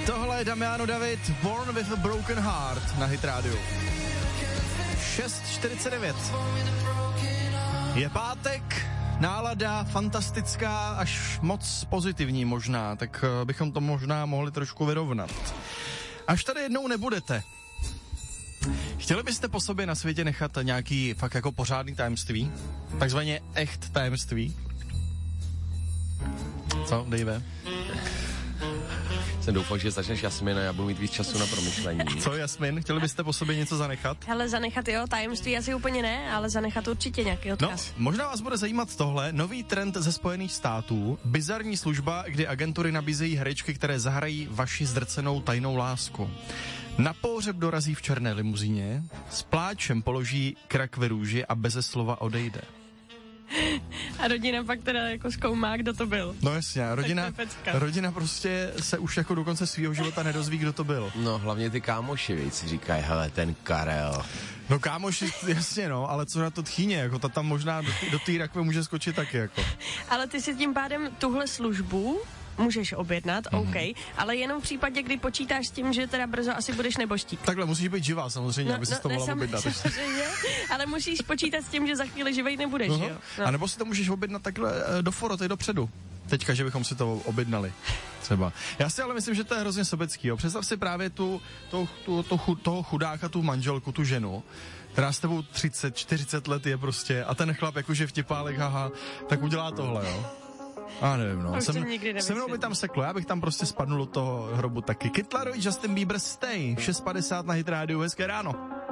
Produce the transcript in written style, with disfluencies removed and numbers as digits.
Tohle je Damiano David, Born with a Broken Heart na Hit Radio. 6:49. Je pátek, nálada fantastická, až moc pozitivní možná, tak bychom to možná mohli trošku vyrovnat. Až tady jednou nebudete. Chtěli byste po sobě na světě nechat nějaký fakt jako pořádný tajemství? Takzvaně echt tajemství? Co, Dave? Jsem doufal, že začneš Jasmin a já budu mít víc času na promyšlení. Co, Jasmin? Chtěli byste po sobě něco zanechat? Hele, zanechat jo, tajemství asi úplně ne, ale zanechat určitě nějaký odkaz. No, možná vás bude zajímat tohle, nový trend ze Spojených států, bizarní služba, kdy agentury nabízejí herečky, které zahrají vaši zdrcenou tajnou lásku. Na pohřeb dorazí v černé limuzíně, s pláčem položí krakve růži a beze slova odejde. A rodina pak teda jako zkoumá, kdo to byl. No jasně, rodina prostě se už jako do konce svého života nedozví, kdo to byl. No hlavně ty kámoši, víc si říkají, hele, ten Karel. No kámoši, jasně no, ale co na to tchýně, jako ta tam možná do té rakve může skočit taky, jako. Ale ty si tím pádem tuhle službu můžeš objednat, OK, ale jenom v případě, kdy počítáš s tím, že teda brzo asi budeš neboštík. Takhle musíš být živá samozřejmě, aby si to mohla objednat. Samozřejmě, ale musíš počítat s tím, že za chvíli živej nebudeš, jo? No. A nebo si to můžeš objednat takhle do foroty dopředu. Teďka, že bychom si to objednali. Třeba. Já si ale myslím, že to je hrozně sobecký, jo. Představ si právě toho chudáka, tu manželku, tu ženu, která s tebou 30-40 let je prostě a ten chlap jakože vtipálek, haha, tak udělá tohle, jo. A nevím, no. Se mnou by tam seklo, já bych tam prostě spadnul do toho hrobu taky. Kid Laroi, Justin Bieber, Stay, 6:50 na Hit Radio, hezké ráno.